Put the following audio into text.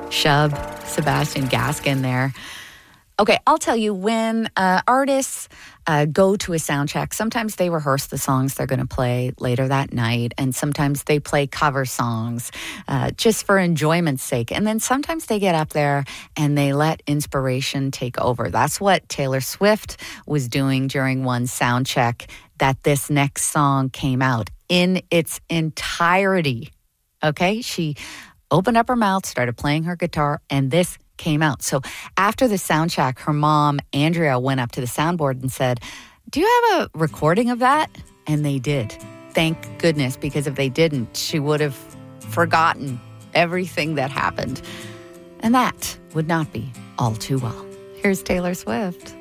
Shub, Sebastian Gaskin there. Okay, I'll tell you, when artists go to a sound check, sometimes they rehearse the songs they're going to play later that night, and sometimes they play cover songs just for enjoyment's sake. And then sometimes they get up there and they let inspiration take over. That's what Taylor Swift was doing during one sound check, that this next song came out in its entirety. Okay, she opened up her mouth, started playing her guitar, and this came out. So after the sound check, her mom, Andrea, went up to the soundboard and said, "Do you have a recording of that?" And they did. Thank goodness, because if they didn't, she would have forgotten everything that happened. And that would not be all too well. Here's Taylor Swift.